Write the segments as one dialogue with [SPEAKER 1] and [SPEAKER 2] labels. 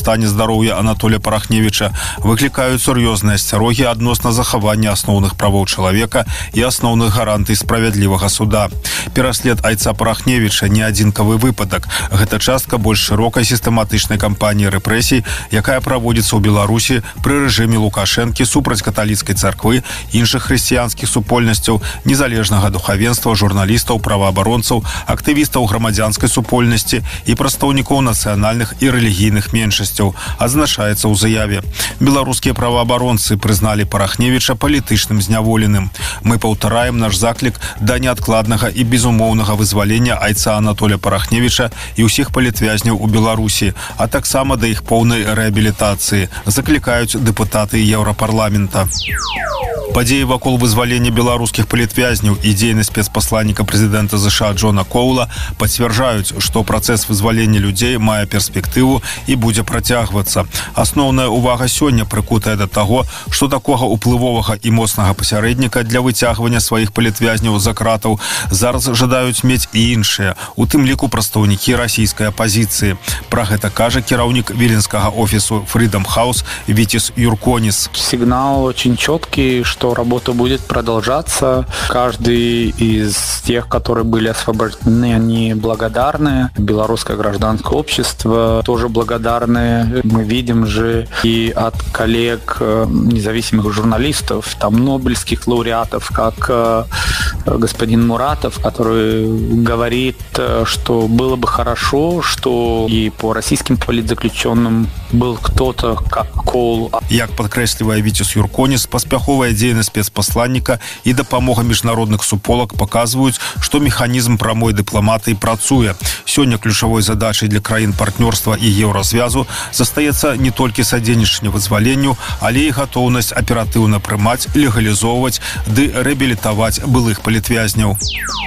[SPEAKER 1] стане здароўя Анатолія Парахневіча выклікаюць сур'ёзныя асцярогі адносна захавання асноўных правоў чалавека і асноўных гарантый справядлівага суда. Пераслед айца Парахневіча не адзінкавы выпадак. Гэта частка больш шырокай сістэматычнай кампаніі рэпрэсій, якая праводзіцца ў Беларусі пры рэжыме Лукашэнкі супраць каталіцкай царквы, іншых хрысціянскіх супольнасцяў, незалежнага духавенства, журналістаў, праваабаронцаў, актывістаў грамадзянскай супольнасці і прадстаўнікоў нацыянальных і рэлігійных меншасцяў, адзначаецца ў заяве. Беларускія праваабаронцы прызналі Парахневіча палітычным зняволеным. Мы паўтараем наш заклік да неадкладнага і безумоўнага вызвалення айца Анатолія Парахневіча і ўсіх палітвязняў у Беларусі, а таксама да іх поўнай рэабілітацыі, заклікаюць дэпутаты Еўрапарламента. Падзеі вакол вызвалення беларускіх палітвязняў і дзейнасць спецпасланніка прэзідэнта ЗША Джона Коула пацвярджаюць, што працэс вызвалення людзей мае перспектыву і будзе працягвацца. Асноўная ўвага сёння прыкутая да таго, што такога ўплывовага і моцнага пасярэдніка для выцягвання сваіх палітвязняў за кратаў зараз жадаюць мець і іншыя, у тым ліку прадстаўнікі расійскай апазіцыі. Пра гэта кажа кіраўнік віленскага офісу Freedom House Витис Юрконис.
[SPEAKER 2] Сигнал очень четкий, что работа будет продолжаться. Каждый из тех, которые были освобождены, они благодарны. Белорусское гражданское общество тоже благодарны. Мы видим же и от коллег независимых журналистов, там нобелевских лауреатов, как господин Муратов, который говорит, что было бы хорошо, что и по российским политзаключенным был кто-то, как Коул.
[SPEAKER 1] Як падкрэслівае Витис Юрконис, паспяховая дзейнасць спецпасланніка і дапамога міжнародных суполак паказваюць, што механізм прамой дыпламатыі працуе. Сёння ключавой задачай для краін партнёрства і еўразвязу застаецца не толькі садзейнічанне вызваленню, але і гатоўнасць аператыўна прымаць, легалізоўваць ды рэабілітаваць былых палітвязняў.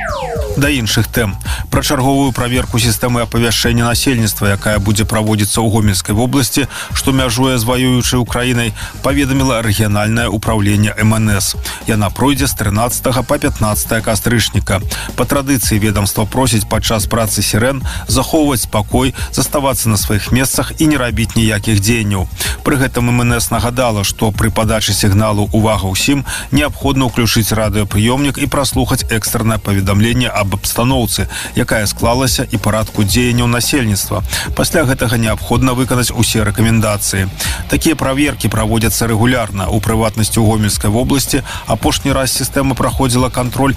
[SPEAKER 1] Да іншых тэм. Пра чарговую праверку сістэмы апавяшчэння насельніцтва, якая будзе праводзіцца ў Гомельскай вобласці, што мяжуе з ваюючай Украінай, паведаміла рэгіянальнае ўпраўленне МНС. Яна пройдзе з 13 па 15 кастрычніка. Па традыцыі ведамства просіць падчас працы сірэн захоўваць спакой, заставацца на сваіх месцах і не рабіць ніякіх дзеянняў. Пры гэтым МНС нагадала, што пры падачы сігналу «Увага ўсім» неабходна ўключыць радыёпрыёмнік і праслухаць экстраннае паведамленне аб абстаноўцы, якая склалася і парадку дзеянняў насельніцтва. Пасля гэтага неабходна выканаць усе рэкамендацыі. Такія праверкі праводзяцца рэгулярна. У прыватнасці ў Гомельскай вобласці апошні раз сістэма праходзіла кантроль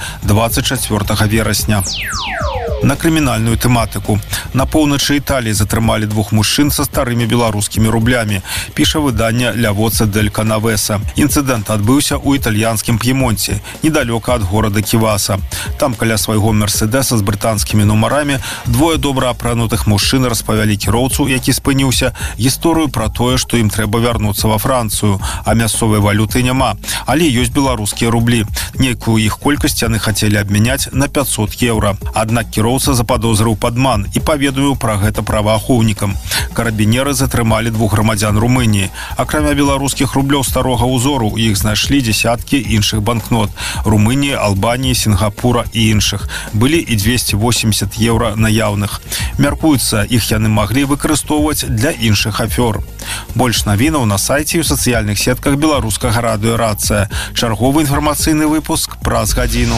[SPEAKER 1] 24 верасня. На крымінальную тэматыку. На поўначы Італіі затрымалі двух мужчын са старымі беларускімі рублямі, піша выданне «Ля Воце дель Канавеса». Інцыдэнт адбыўся ў італьянскім П'емонце, недалёка ад горада Ківаса. Там каля свайго мерседеса з брытанскімі нумарамі двое добра апранутых мужчын распавялі кіроўцу, які спыніўся, гісторыю пра тое, што ім трэба вярнуцца ва Францыю, а мясцовай валюты няма, але ёсць беларускія рублі. Нейкую іх колькасць яны хацелі абмяняць на 500 еўра. Аднак кіроўца западозрыў падман і паведаміў пра гэта праваахоўнікам. Карабінеры затрымалі двух грамадзян Румыніі. Акрамя беларускіх рублёў старога ўзору, іх знайшлі дзесяткі іншых банкнот Румыніі, Албаніі, Сінгапура і іншых. Былі і 280 еўра наяўных. Мяркуецца, іх яны маглі выкарыстоўваць для іншых афёр. Больш навінаў на сайце і ў сацыяльных сетках беларускага радыё «Рацыя». Чарговы інфармацыйны выпуск праз гадзіну.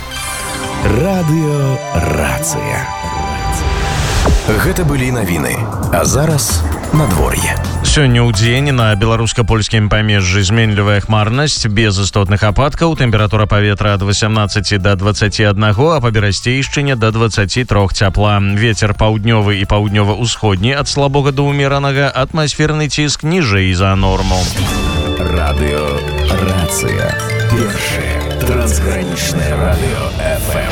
[SPEAKER 3] Радыё «Рацыя». Гэта былі навіны. А зараз надвор'е.
[SPEAKER 4] Сёння ў дзень на беларуска-польскім памежжы зменлівая хмарнасць без істотных ападкаў, тэмпература паветра ад 18 да 21, а па Берасцейшчыне да 23 цяпла. Вецер паўднёвы і паўднёва-ўсходні ад слабога да ўмеранага, атмасферны ціск ніжэй за норму.
[SPEAKER 3] Радыё «Рацыя». Першае трансгранічнае радыё FM.